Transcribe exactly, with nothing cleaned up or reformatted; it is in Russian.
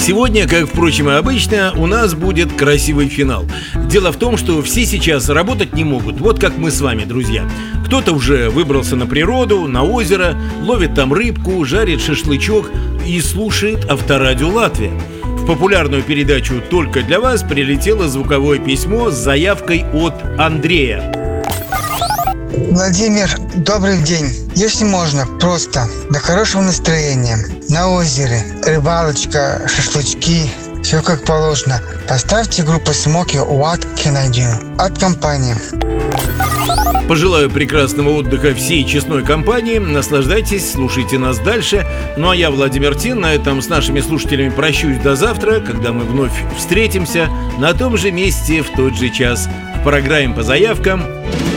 Сегодня, как, впрочем, и обычно, у нас будет красивый финал. Дело в том, что все сейчас работать не могут, вот как мы с вами, друзья. Кто-то уже выбрался на природу, на озеро, ловит там рыбку, жарит шашлычок и слушает Авторадио Латвия. В популярную передачу «Только для вас» прилетело звуковое письмо с заявкой от Андрея. Владимир, добрый день. Если можно, просто до хорошего настроения. На озере, рыбалочка, шашлычки, все как положено. Поставьте группу Smoky What Can I Do от компании. Пожелаю прекрасного отдыха всей честной компании. Наслаждайтесь, слушайте нас дальше. Ну а я, Владимир Тин, на этом с нашими слушателями прощаюсь до завтра, когда мы вновь встретимся на том же месте в тот же час в программе по заявкам